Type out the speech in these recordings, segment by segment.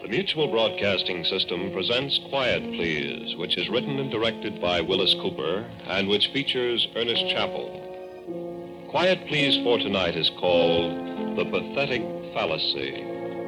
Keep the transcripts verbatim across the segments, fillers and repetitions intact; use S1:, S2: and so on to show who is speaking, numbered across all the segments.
S1: The Mutual Broadcasting System presents Quiet Please, which is written and directed by Willis Cooper and which features Ernest Chappell. Quiet Please for tonight is called The Pathetic Fallacy.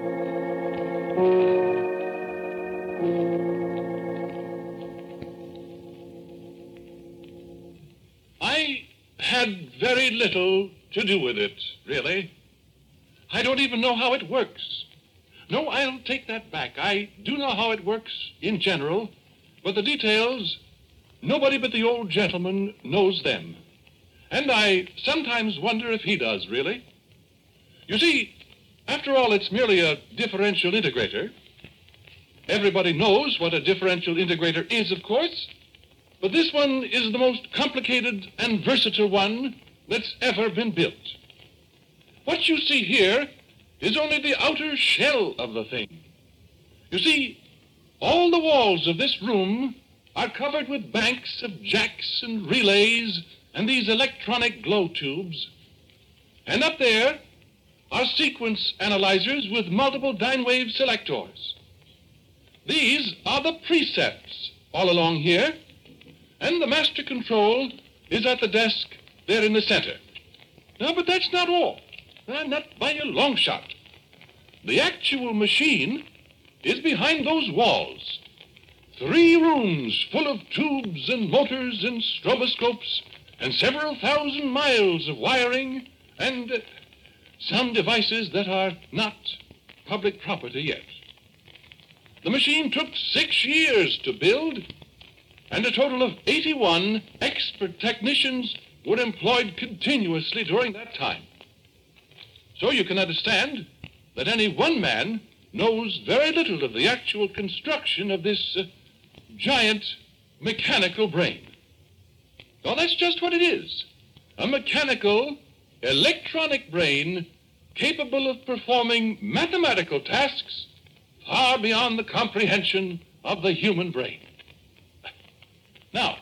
S2: I had very little to do with it, really. I don't even know how it works. No, I'll take that back. I do know how it works in general, but the details, nobody but the old gentleman knows them. And I sometimes wonder if he does, really. You see, after all, it's merely a differential integrator. Everybody knows what a differential integrator is, of course, but this one is the most complicated and versatile one that's ever been built. What you see here is only the outer shell of the thing. You see, all the walls of this room are covered with banks of jacks and relays and these electronic glow tubes. And up there are sequence analyzers with multiple dyne wave selectors. These are the precepts all along here, and the master control is at the desk there in the center. Now, but that's not all. Uh, not by a long shot. The actual machine is behind those walls. Three rooms full of tubes and motors and stroboscopes and several thousand miles of wiring and uh, some devices that are not public property yet. The machine took six years to build, and a total of eighty-one expert technicians were employed continuously during that time. So you can understand that any one man knows very little of the actual construction of this uh, giant mechanical brain. Well, that's just what it is. A mechanical, electronic brain capable of performing mathematical tasks far beyond the comprehension of the human brain. Now,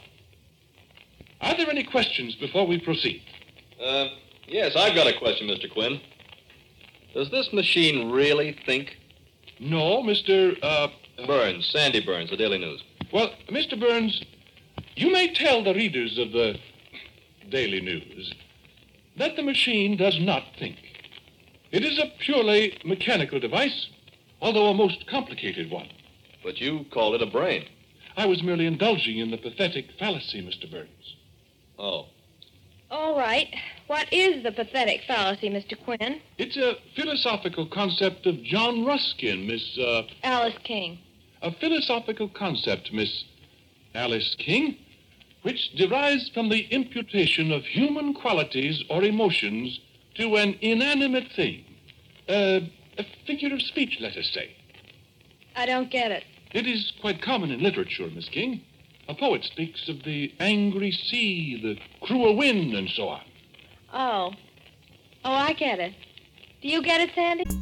S2: are there any questions before we proceed?
S3: Uh, yes, I've got a question, Mister Quinn. Does this machine really think?
S2: No, Mister Uh,
S3: Burns, Sandy Burns, the Daily News.
S2: Well, Mister Burns, you may tell the readers of the Daily News that the machine does not think. It is a purely mechanical device, although a most complicated one.
S3: But you called it a brain.
S2: I was merely indulging in the pathetic fallacy, Mister Burns.
S3: Oh.
S4: All right. What is the pathetic fallacy, Mister Quinn?
S2: It's a philosophical concept of John Ruskin, Miss, uh...
S4: Alice King.
S2: A philosophical concept, Miss Alice King, which derives from the imputation of human qualities or emotions to an inanimate thing. Uh, a figure of speech, let us say.
S4: I don't get it.
S2: It is quite common in literature, Miss King. A poet speaks of the angry sea, the cruel wind, and so on.
S4: Oh. Oh, I get it. Do you get it, Sandy?